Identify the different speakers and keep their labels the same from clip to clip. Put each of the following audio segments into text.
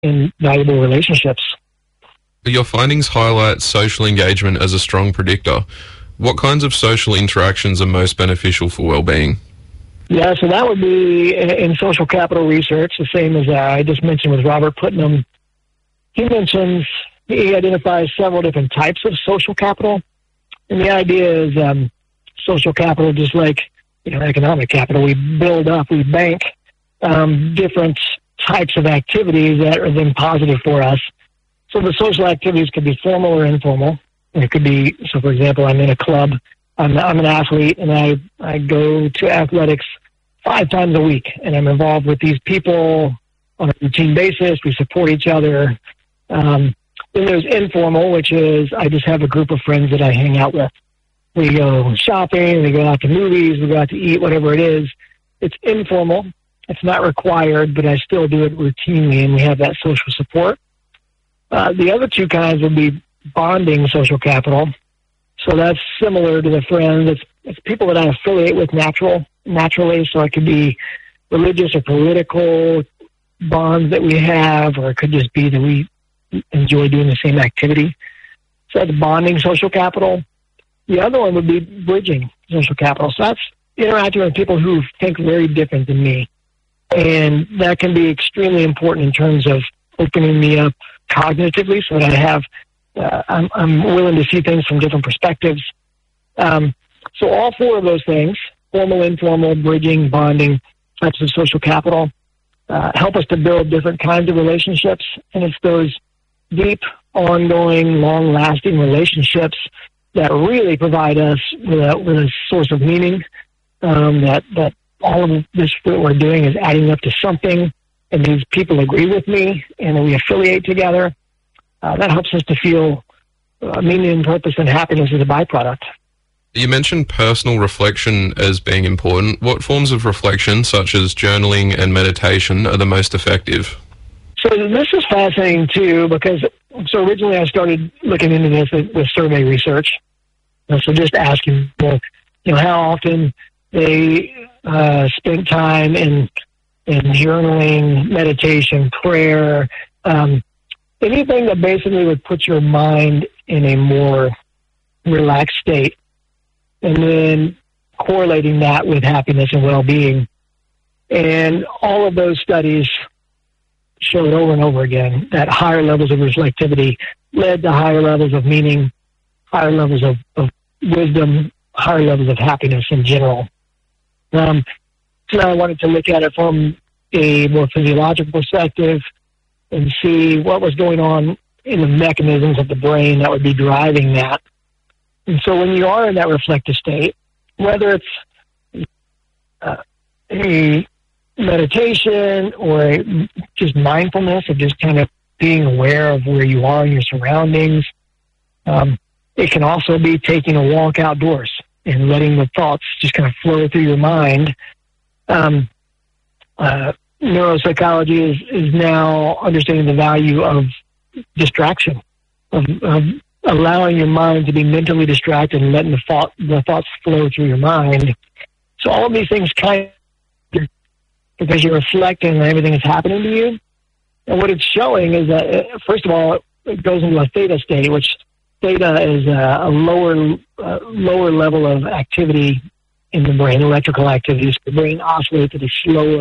Speaker 1: in valuable relationships.
Speaker 2: Your findings highlight social engagement as a strong predictor. What kinds of social interactions are most beneficial for well-being?
Speaker 1: Yeah, so that would be in social capital research, the same as I just mentioned with Robert Putnam. He identifies several different types of social capital. And the idea is social capital, just like economic capital, we build up, we bank different types of activities that are then positive for us. So the social activities could be formal or informal. And it could be, so for example, I'm in a club, I'm an athlete, and I go to athletics 5 times a week, and I'm involved with these people on a routine basis. We support each other. Then there's informal, which is I just have a group of friends that I hang out with. We go shopping, we go out to movies, we go out to eat, whatever it is. It's informal. It's not required, but I still do it routinely, and we have that social support. The other two kinds would be bonding social capital. So that's similar to the friends. It's people that I affiliate with naturally. So it could be religious or political bonds that we have, or it could just be that we enjoy doing the same activity. So that's bonding social capital. The other one would be bridging social capital. So that's interacting with people who think very different than me. And that can be extremely important in terms of opening me up cognitively so that I have, I'm willing to see things from different perspectives. So all 4 of those things, formal, informal, bridging, bonding, types of social capital, help us to build different kinds of relationships. And it's those deep, ongoing, long-lasting relationships that really provide us with a source of meaning, that all of this that we're doing is adding up to something, and these people agree with me, and we affiliate together. That helps us to feel meaning and purpose and happiness as a byproduct.
Speaker 2: You mentioned personal reflection as being important. What forms of reflection, such as journaling and meditation, are the most effective?
Speaker 1: So this is fascinating, too, because originally I started looking into this with survey research. So just asking people, how often they spent time in journaling, meditation, prayer, anything that basically would put your mind in a more relaxed state, and then correlating that with happiness and well-being. And all of those studies showed over and over again that higher levels of reflectivity led to higher levels of meaning, higher levels of wisdom, higher levels of happiness in general. So now I wanted to look at it from a more physiological perspective and see what was going on in the mechanisms of the brain that would be driving that. And so when you are in that reflective state, whether it's a meditation or just mindfulness of just kind of being aware of where you are in your surroundings, it can also be taking a walk outdoors and letting the thoughts just kind of flow through your mind. Neuropsychology is now understanding the value of distraction, of allowing your mind to be mentally distracted and letting the thoughts flow through your mind. So all of these things because you're reflecting on everything that's happening to you. And what it's showing is that, first of all, it goes into a theta state, which theta is a lower level of activity in the brain, electrical activity. So the brain oscillates at a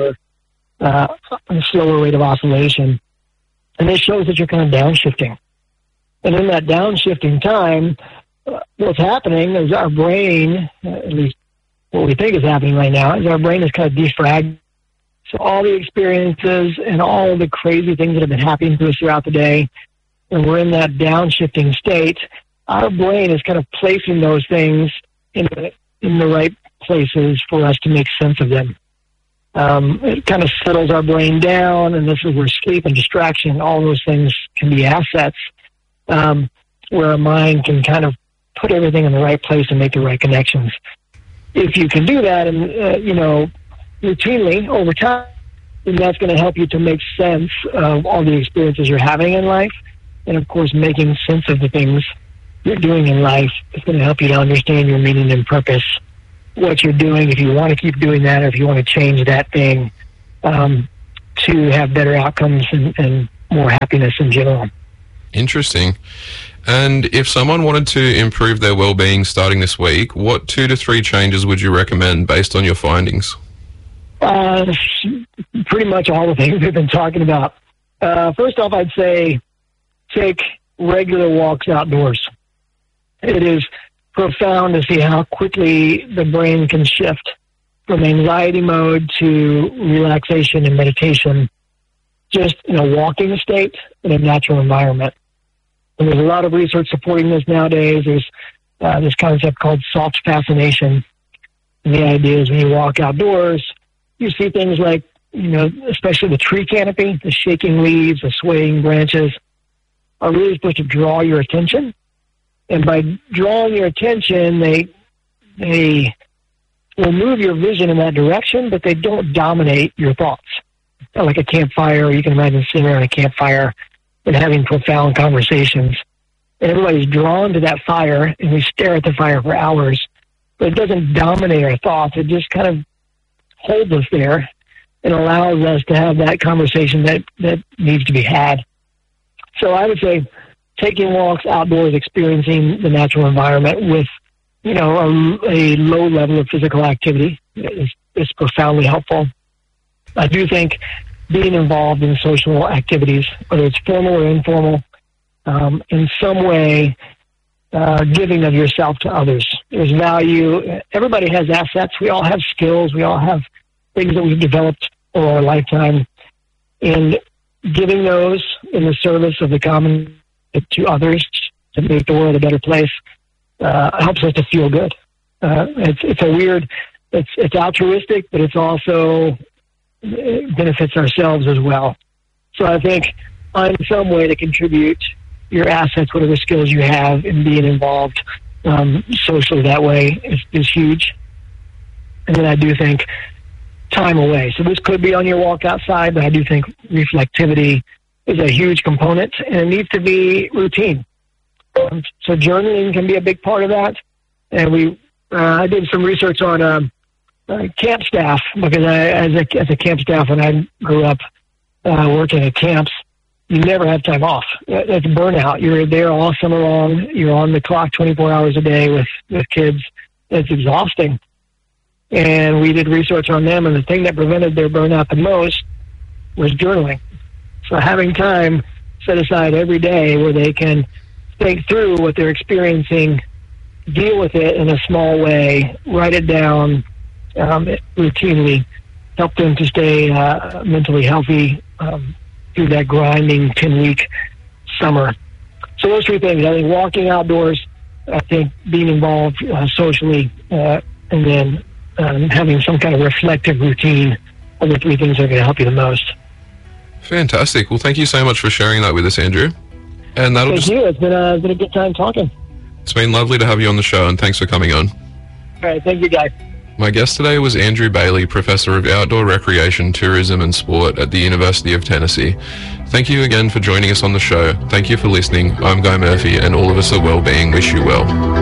Speaker 1: slower rate of oscillation. And it shows that you're kind of downshifting. And in that downshifting time, what's happening is our brain, at least what we think is happening right now, is our brain is kind of defragmented. So all the experiences and all of the crazy things that have been happening to us throughout the day, and we're in that downshifting state, our brain is kind of placing those things in the right places for us to make sense of them. It kind of settles our brain down, and this is where sleep and distraction, all those things can be assets, where our mind can kind of put everything in the right place and make the right connections. If you can do that, and routinely over time, then that's going to help you to make sense of all the experiences you're having in life. And of course, making sense of the things you're doing in life is going to help you to understand your meaning and purpose, what you're doing, if you want to keep doing that, or if you want to change that thing to have better outcomes and more happiness in general.
Speaker 2: Interesting. And if someone wanted to improve their well-being starting this week, what 2 to 3 changes would you recommend based on your findings?
Speaker 1: Pretty much all the things we've been talking about. First off, I'd say take regular walks outdoors. It is profound to see how quickly the brain can shift from anxiety mode to relaxation and meditation just in a walking state in a natural environment. And there's a lot of research supporting this nowadays. There's this concept called soft fascination. And the idea is when you walk outdoors, you see things like, especially the tree canopy, the shaking leaves, the swaying branches are really supposed to draw your attention. And by drawing your attention, they will move your vision in that direction, but they don't dominate your thoughts. Like a campfire, you can imagine sitting around a campfire and having profound conversations. And everybody's drawn to that fire, and we stare at the fire for hours. But it doesn't dominate our thoughts. It just kind of holds us there and allows us to have that conversation that needs to be had. So I would say taking walks outdoors, experiencing the natural environment with, a low level of physical activity is profoundly helpful. I do think being involved in social activities, whether it's formal or informal, in some way, giving of yourself to others. There's value. Everybody has assets. We all have skills. We all have things that we've developed over our lifetime. And giving those in the service of the common to others to make the world a better place helps us to feel good. It's altruistic, but it's also it benefits ourselves as well. So I think find some way to contribute your assets, whatever skills you have, in being involved socially that way is huge. And then I do think time away. So this could be on your walk outside, but I do think reflectivity is a huge component, and it needs to be routine. So journaling can be a big part of that. And I did some research on camp staff, because as a camp staff, when I grew up working at camps, you never have time off. It's burnout. You're there all summer long. You're on the clock 24 hours a day with kids. It's exhausting. And we did research on them, and the thing that prevented their burnout the most was journaling. So having time set aside every day where they can think through what they're experiencing, deal with it in a small way, write it down routinely, help them to stay mentally healthy through that grinding 10-week summer. So those 3 things: I think walking outdoors, I think being involved socially, and then having some kind of reflective routine are the 3 things that are going to help you the most.
Speaker 2: Fantastic. Well, thank you so much for sharing that with us, Andrew. And
Speaker 1: Thank you. It's been a good time talking.
Speaker 2: It's been lovely to have you on the show, and thanks for coming on.
Speaker 1: All right. Thank you, guys.
Speaker 2: My guest today was Andrew Bailey, Professor of Outdoor Recreation, Tourism and Sport at the University of Tennessee. Thank you again for joining us on the show. Thank you for listening. I'm Guy Murphy, and all of us at Wellbeing wish you well.